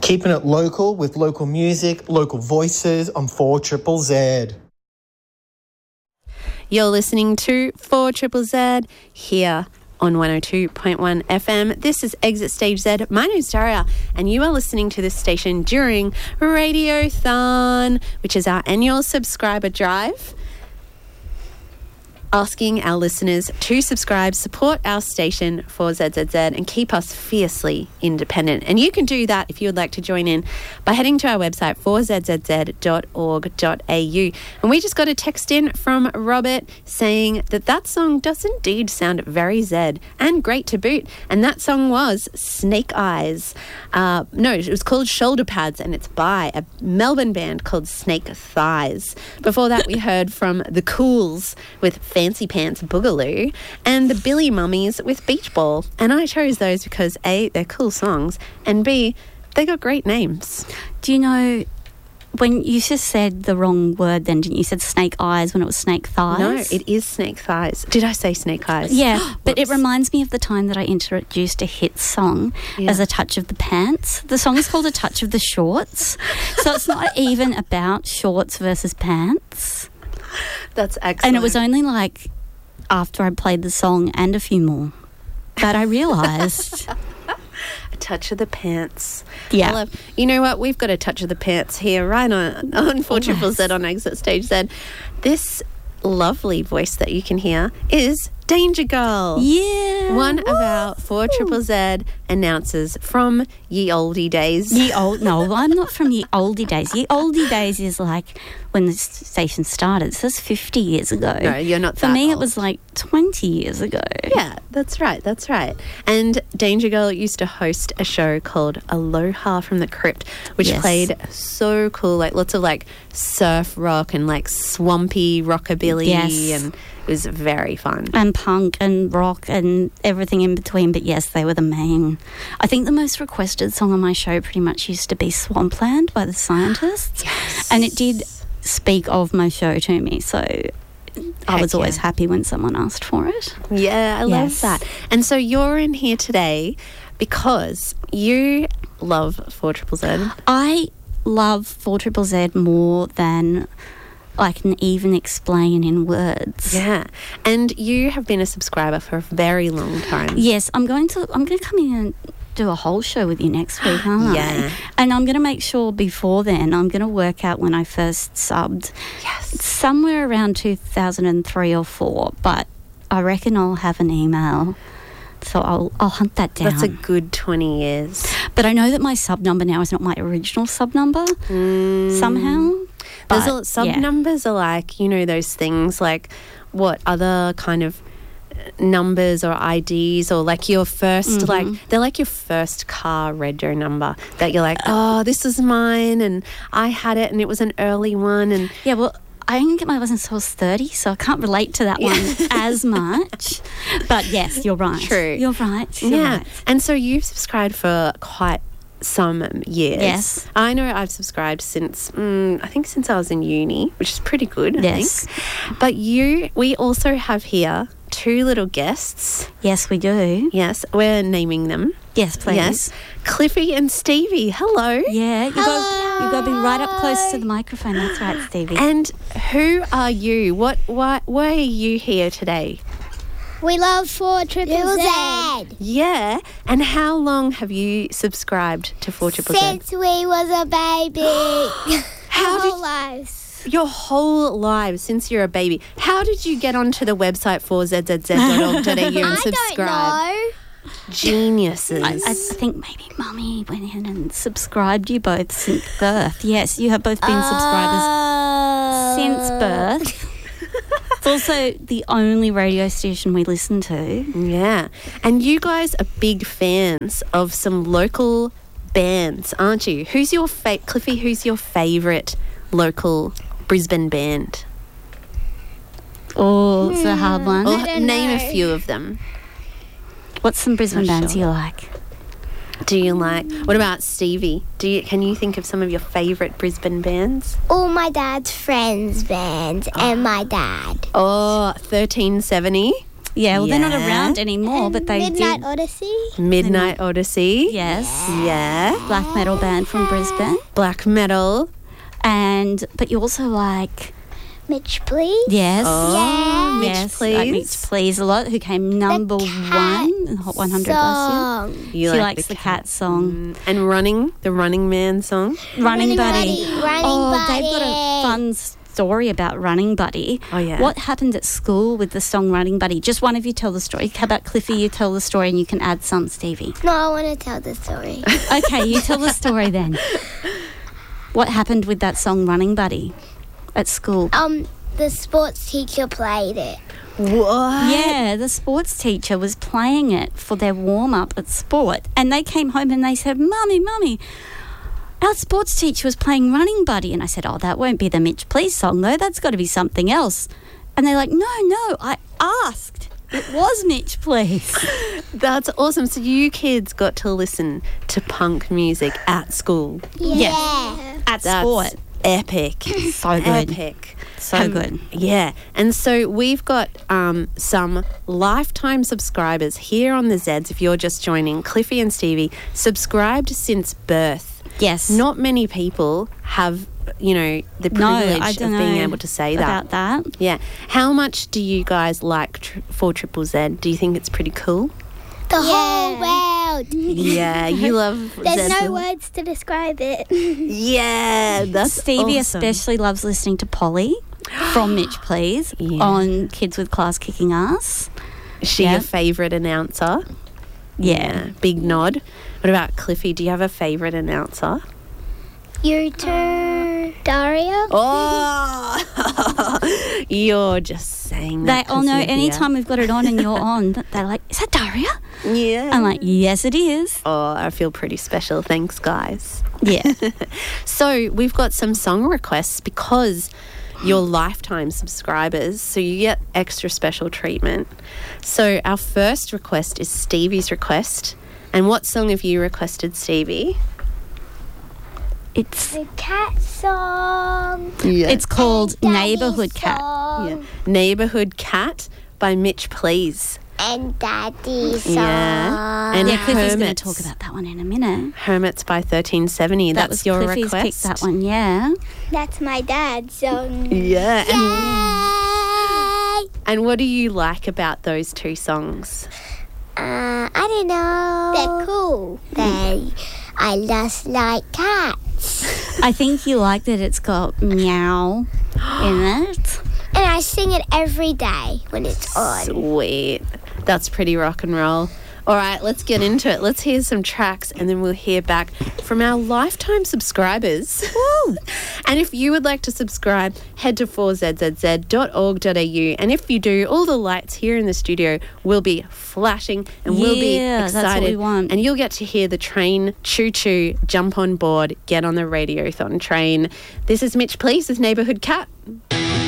Keeping it local with local music, local voices on 4ZZZ. You're listening to 4ZZZ here on 102.1 FM. This is Exit Stage Z. My name's Daria, and you are listening to this station during Radiothon, which is our annual subscriber drive, asking our listeners to subscribe, support our station 4ZZZ, and keep us fiercely independent. And you can do that if you would like to join in by heading to our website 4zzz.org.au. And we just got a text in from Robert saying that song does indeed sound very Z and great to boot. And that song was Snake Eyes. No, it was called Shoulder Pads, and it's by a Melbourne band called Snake Thighs. Before that, we heard from The Cools with Fancy Pants Boogaloo, and the Billy Mummies with Beach Ball. And I chose those because A, they're cool songs, and B, they got great names. Do you know, when you just said the wrong word then, didn't you? You said snake eyes when it was snake thighs. No, it is Snake Thighs. Did I say Snake Eyes? Yeah, but it reminds me of the time that I introduced a hit song as A Touch of the Pants. The song is called A Touch of the Shorts. So it's not even about shorts versus pants. That's excellent. And it was only like after I played the song and a few more that I realised. A touch of the pants. Yeah. You know what? We've got a touch of the pants here right on 4ZZZ on Exit Stage Z. This lovely voice that you can hear is Danger Girl. Yeah. One of our 4ZZZ announcers from ye oldie days. No, I'm not from ye oldie days. Ye oldie days is like when the station started. So that's 50 years ago. No, you're not that For me, old. it was like 20 years ago. Yeah, that's right. And Danger Girl used to host a show called Aloha from the Crypt, which played so cool, like lots of like surf rock and like swampy rockabilly. Yes. And it was very fun. And punk and rock and everything in between. But yes, they were the main. I think the most requested song on my show pretty much used to be Swampland by the Scientists. Yes. And it did speak of my show to me. So I was always happy when someone asked for it. Yeah, I love that. And so you're in here today because you love 4ZZZ. I love 4ZZZ more than I can even explain in words. Yeah. And you have been a subscriber for a very long time. Yes, I'm going to come in and do a whole show with you next week, aren't I? Yeah. And I'm going to make sure before then, I'm going to work out when I first subbed. Yes. It's somewhere around 2003 or 4, but I reckon I'll have an email. So I'll hunt that down. That's a good 20 years. But I know that my sub number now is not my original sub number somehow. There's sub numbers are like, you know, those things like what other kind of numbers or IDs or like your first like they're like your first car rego number that you're like, oh, this is mine and I had it and it was an early one. And yeah, well, I didn't get my license until I was 30, so I can't relate to that one as much. But yes, you're right. True. You're right. You're right. And so you've subscribed for quite some years. Yes. I know I've subscribed since, I think since I was in uni, which is pretty good, I think. But we also have here two little guests. Yes, we do. Yes, we're naming them. Yes, please. Yes. Cliffy and Stevie, hello. Yeah, you got to be right up close to the microphone. That's right, Stevie. And who are you? Why are you here today? We love 4ZZZ. Yeah. And how long have you subscribed to 4ZZZ? Since we was a baby. Whole lives. Your whole lives since you're a baby. How did you get onto the website 4zzz.org.au and subscribe? I don't know. Geniuses. I think maybe Mummy went in and subscribed you both since birth. Yes, you have both been subscribers since birth. It's also the only radio station we listen to. Yeah. And you guys are big fans of some local bands, aren't you? Who's your Cliffy, who's your favourite local Brisbane band? Oh, it's a hard one. Or name a few of them. What's some Brisbane bands you like? Do you like... What about Stevie? Can you think of some of your favourite Brisbane bands? All my dad's friends' bands and my dad. Oh, 1370. Yeah, well, they're not Yeah. around anymore, but they Midnight did. Odyssey. Midnight Odyssey. Yes. Yeah. Black metal band from Brisbane. Black metal. But you also like, Mitch, please. yes. Oh, Mitch, Yes, like please. Mitch Please a lot, who came number one in Hot 100 last year. Song. You She like likes the cat song. And the Running Man song. Running Buddy. Running Oh, Buddy. they've got a fun story about Running Buddy. Oh, yeah. What happened at school with the song Running Buddy? Just one of you tell the story. How about Cliffy, you tell the story and you can add some, Stevie. No, I want to tell the story. Okay, you tell the story then. What happened with that song Running Buddy at school? The sports teacher played it. What? Yeah, the sports teacher was playing it for their warm-up at sport. And they came home and they said, Mummy, our sports teacher was playing Running Buddy. And I said, oh, that won't be the Mitch Please song, though. That's got to be something else. And they're like, no, I asked. It was Mitch Please. That's awesome. So you kids got to listen to punk music at school. Yeah. At That's sport. epic. So good. Epic. So good. Yeah. And so we've got some lifetime subscribers here on the Zeds. If you're just joining, Cliffy and Stevie, subscribed since birth. Yes. Not many people have, the no, privilege I of don't being know able to say that. about that. Yeah. How much do you guys like 4ZZZ? Do you think it's pretty cool? The whole world. Yeah, you love There's Zed. no words to describe it. Yeah, that's Stevie awesome. especially loves listening to Polly from Mitch Please Yeah. on Kids with Class Kicking Ass. Is she Yeah. your favourite announcer? Yeah. Big nod. What about Cliffy? Do you have a favourite announcer? Your turn, Daria. Oh, you're just saying that. They all 'cause know you're here. anytime we've got it on and you're on, they're like, is that Daria? Yeah. I'm like, yes, it is. Oh, I feel pretty special. Thanks, guys. Yeah. So we've got some song requests because you're lifetime subscribers, so you get extra special treatment. So our first request is Stevie's request. And what song have you requested, Stevie? It's The cat song. it's called Daddy's Neighborhood Cat. song. Neighborhood Cat by Mitch Please. And Daddy's song. Yeah. And Yeah, Cliffy's going to Hermits. talk about that one in a minute. Hermits by 1370. That That's was your Cliffy's request. picked that one, yeah. That's my dad's song. Yeah. Yay! And what do you like about those two songs? I don't know. They're cool. I just like cats. I think you like that it's got meow in it. And I sing it every day when it's on. Sweet. That's pretty rock and roll. All right, let's get into it. Let's hear some tracks and then we'll hear back from our lifetime subscribers. Woo! And if you would like to subscribe, head to 4zzz.org.au. And if you do, all the lights here in the studio will be flashing and we'll be Yeah, excited. that's what we want. And you'll get to hear the train choo-choo, jump on board, get on the Radiothon train. This is Mitch Please with Neighbourhood Cat.